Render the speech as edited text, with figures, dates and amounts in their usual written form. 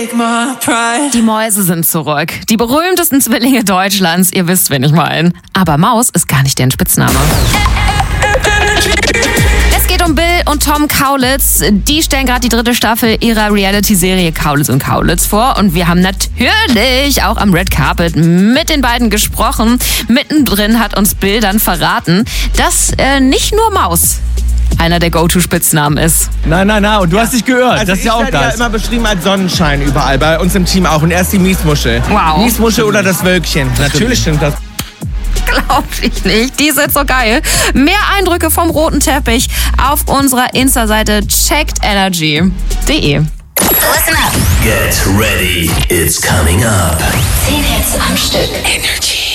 Die Mäuse sind zurück. Die berühmtesten Zwillinge Deutschlands. Ihr wisst, wen ich meine. Aber Maus ist gar nicht deren Spitzname. Es geht um Bill und Tom Kaulitz. Die stellen gerade die 3. Staffel ihrer Reality-Serie Kaulitz und Kaulitz vor. Und wir haben natürlich auch am Red Carpet mit den beiden gesprochen. Mittendrin hat uns Bill dann verraten, dass nicht nur Maus einer der Go-To-Spitznamen ist. Nein, und du hast dich gehört. Also das ist ja auch ich werde das. ja immer beschrieben als Sonnenschein überall, bei uns im Team auch. Und er ist die Miesmuschel. Wow. Miesmuschel oder das Wölkchen. Natürlich stimmt das. Glaub ich nicht. Die sind so geil. Mehr Eindrücke vom roten Teppich auf unserer Insta-Seite checkedenergy.de. Listen up. Get ready, it's coming up. 10 Hits am Stück. Energy.